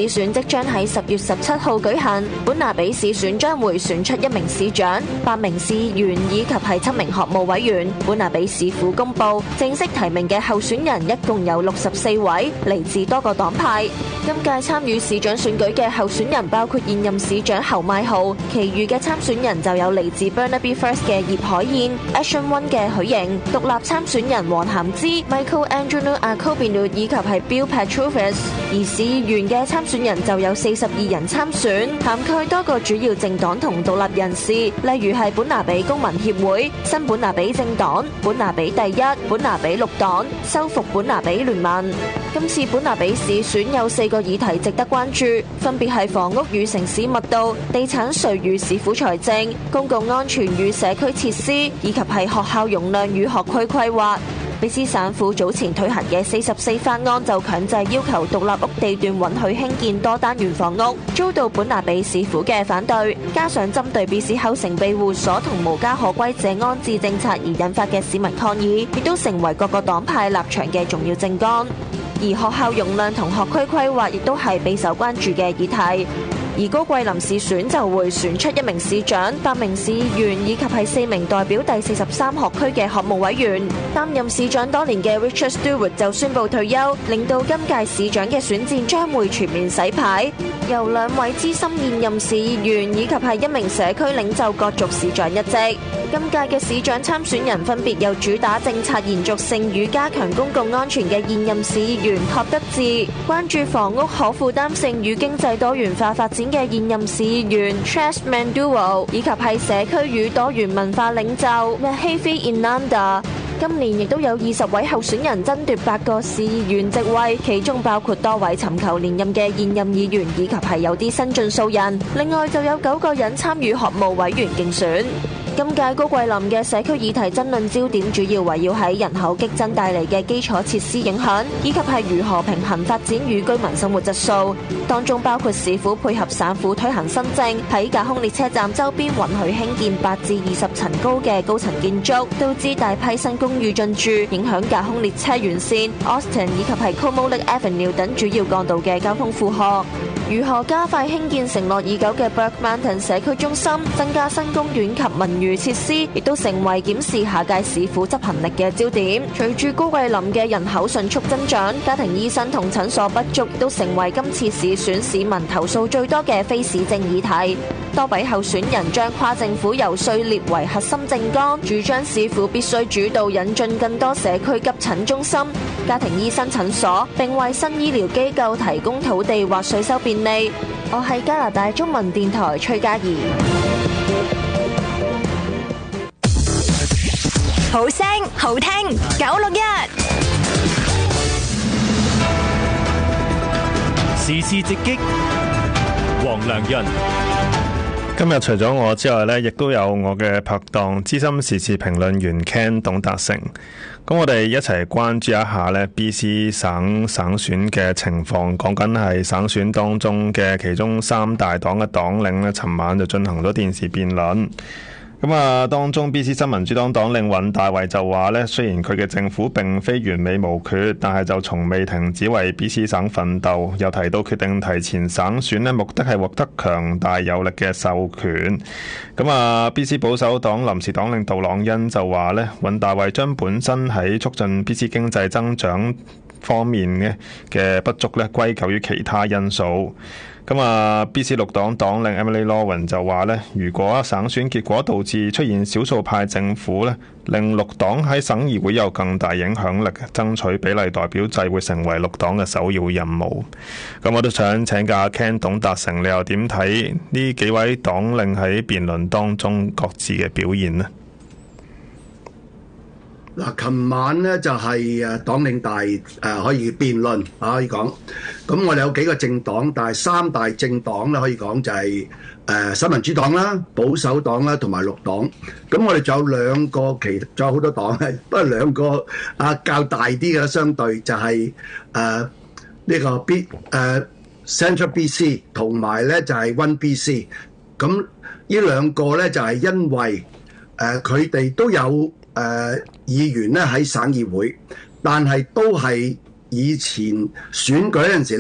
市選即將喺10月17號舉行，本拿比市選將會選出1名市長、8名市議員以及係7名學務委員。本拿比市府公佈正式提名嘅候選人一共有64位，嚟自多個黨派。今屆參與市長選舉嘅候選人包括現任市長侯邁豪，其餘嘅參選人就有嚟自 Burnaby First 嘅葉海燕、Action One 嘅許瑩、獨立參選人黃涵之、Michael Andrew Akobinu 以及係 Bill Petrovich。而市議員嘅參選人就有42人參選，涵蓋多個主要政黨同獨立人士，例如係本拿比公民協會、新本拿比政黨、本拿比第一、本拿比綠黨、修復本拿比聯盟。今次本拿比市選有4個議題值得關注，分別係房屋與城市密度、地產稅與市府財政、公共安全與社區設施，以及係學校容量與學區規劃。卑詩省府早前推行嘅44法案就強制要求獨立屋地段允許興建多單元房屋，遭到本拿比市府嘅反對，加上針對卑詩後城庇護所同無家可歸者安置政策而引發嘅市民抗議，亦都成為各個黨派立場嘅重要政綱。而學校容量同學區規劃亦都係備受關注嘅議題。而高桂林市選就會選出1名市長、8名市議員以及係4名代表第43學區嘅學務委員。擔任市長多年嘅 Richard Stewart 就宣布退休，令到今屆市長嘅選戰將會全面洗牌，由2位資深現任市議員以及係1名社區領袖角逐市長一職。今屆嘅市長參選人分別有主打政策延續性與加強公共安全嘅現任市議員托德志，關注房屋可負擔性與經濟多元化發展嘅現任市議員 Trash Manduo， 以及係社區與多元文化領袖 Mahathir Inanda。今年亦都有20位候選人爭奪8個市議員席位，其中包括多位尋求連任嘅現任議員，以及係有啲新晉素人。另外就有9個人參與學務委員競選。今屆高桂林嘅社區議題爭論焦點主要圍繞喺人口激增帶嚟嘅基礎設施影響，以及係如何平衡發展與居民生活質素。當中包括市府配合省府推行新政，喺架空列車站周邊允許興建8至20層高嘅高層建築，導致大批新公寓進駐，影響架空列車沿線、Austin 以及係 Comolik Avenue 等主要幹道嘅交通負荷。如何加快興建承諾已久嘅 Burke Mountain 社區中心，增加新公園及文娛設施，亦都成為檢視下屆市府執行力嘅焦點。隨住高桂林嘅人口迅速增長，家庭醫生同診所不足，亦都成為今次市選市民投訴最多嘅非市政議題。多位候選人將跨政府游說列為核心政綱，主張市府必須主導引進更多社區急診中心、家庭醫生診所，並為新醫療機構提供土地或稅收便利。我係加拿大中文電台崔嘉怡。 好聲好聽961， 時事直擊，黃良潤。 今日除咗我之外呢，亦都有我嘅拍檔資深時事評論員 Ken 董達成。咁我哋一齊關注一下呢 BC 省選嘅情況，講緊係省選當中嘅其中3大黨嘅黨領呢，尋晚就進行咗電視辯論。咁啊，當中 BC 新民主黨黨領尹大維就話呢，雖然佢嘅政府並非完美無缺，但係就從未停止為 BC 省奮鬥。又提到決定提前省選呢，目的係獲得強大有力嘅授權。咁啊 BC 保守黨臨時黨領杜朗恩就話呢，尹大維將本身喺促進 BC 經濟增長方面嘅不足呢，歸咎於其他因素。咁啊 BC 綠黨黨領 Emily Lawrence 就話呢，如果省選結果導致出現少數派政府呢，令綠黨喺省議會有更大影響力，爭取比例代表制會成為綠黨嘅首要任務。咁我都想請教 Ken 董達成，你又點睇呢幾位黨領喺辯論當中各自嘅表現呢？ 嗱，琴晚咧就係黨領大可以辯論可以講。咁我哋有幾個政黨，但係3大政黨咧可以講就係新民主黨啦、保守黨啦同埋綠黨。咁我哋仲有2個仲有好多黨咧，不過2個較大啲嘅相對就係呢個Central BC 同埋咧就係 One BC。咁呢2個咧就係因為佢哋都有議員咧喺省議會，但係都係以前選舉嗰陣時